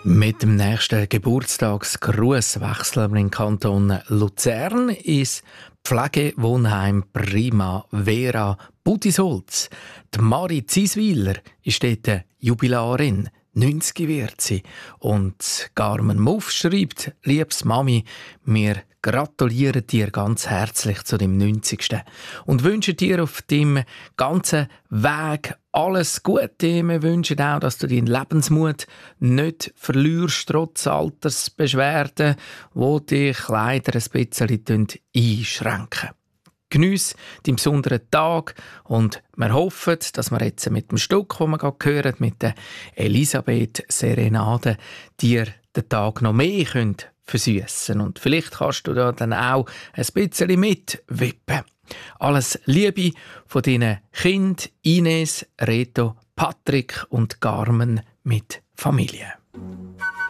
Mit dem nächsten Geburtstagsgruß wechseln wir in den Kanton Luzern ins Pflegewohnheim Primavera Budisholz. Die Marit Zieswiler ist dort Jubilarin. 90 wird sie. Und Carmen Muff schreibt: «Liebes Mami, wir gratulieren dir ganz herzlich zu dem 90. und wünschen dir auf deinem ganzen Weg alles Gute. Wir wünschen auch, dass du deinen Lebensmut nicht verlierst, trotz Altersbeschwerden, die dich leider ein bisschen einschränken. Geniesse deinen besonderen Tag und wir hoffen, dass wir jetzt mit dem Stück, das wir gerade hören, mit der Elisabeth Serenade, dir den Tag noch mehr versüssen. Und vielleicht kannst du da dann auch ein bisschen mitwippen. Alles Liebe von deinen Kindern Ines, Reto, Patrick und Carmen mit Familie.»